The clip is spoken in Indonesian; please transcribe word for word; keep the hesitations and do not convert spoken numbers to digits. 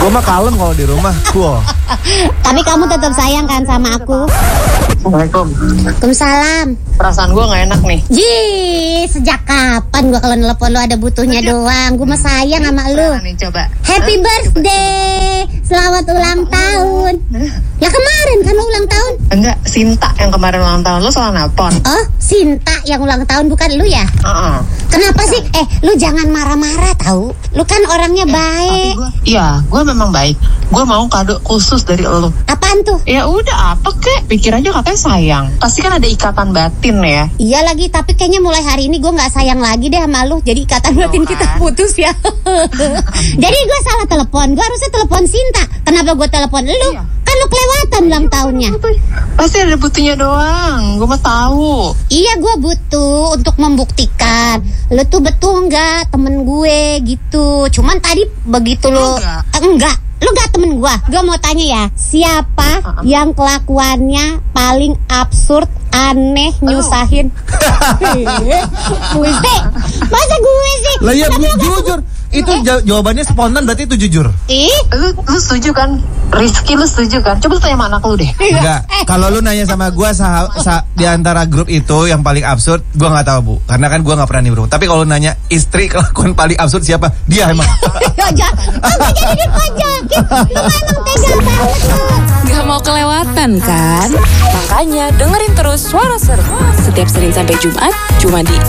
Gue mah kalem kalau di rumah. Wow. Tapi kamu tetap sayang kan sama aku? Assalamualaikum. Waalaikumsalam. Perasaan gue gak enak nih. Jih, sejak kapan gua kalau nelpon lu ada butuhnya doang? Gua mah sayang sama lu. Nih, coba. Happy birthday, selamat ulang tahun. Ya kemarin kan lu ulang tahun? Enggak, Sinta yang kemarin ulang tahun. Lo salah nelpon. Oh, Sinta yang ulang tahun bukan lu ya? Uh-uh. Kenapa sih? Eh, lu jangan marah-marah tahu. Lu kan orangnya baik. Iya, gue memang baik. Gue mau kado khusus dari lo. Apaan tuh? Ya udah, apa kek? Pikir aja katanya sayang. Pasti kan ada ikatan batin ya. Iya lagi, tapi kayaknya mulai hari ini gue nggak sayang lagi deh sama lu. Jadi ikatan batin kita putus ya. Jadi gue salah telepon. Gue harusnya telepon Sinta. Kenapa gue telepon lu? Iya. Kan lu kelewatan ulang tahunnya. Pasti ada butuhnya doang. Gue mah tahu. Iya, gue butuh untuk membuktikan lu tuh betul nggak temen gue gitu. Cuman tadi begitu lu Enggak. Eh, enggak. Lu gak temen gua. Gua mau tanya ya, siapa Uh-uh. yang kelakuannya paling absurd, aneh, nyusahin? Gue sih. Masa gue sih? Lah iya, Tapi bu- lu gak- jujur. Itu ja- jawabannya spontan, berarti itu jujur. Ih, Lu, lu setuju kan? Rizky lu setuju kan? Coba lu tanya sama anak lu deh. Enggak. Kalau lu nanya sama gua sa, sa, di antara grup itu yang paling absurd, gua nggak tahu, Bu. Karena kan gua nggak pernah nimbrung. Tapi kalau nanya istri kelakuan paling absurd siapa? Dia emang. ya jangan. Sampai jadi dipajakin. Lu emang tega banget lu. Gak mau kelewatan kan? Makanya dengerin terus Suara Seru setiap Senin sampai Jumat cuma di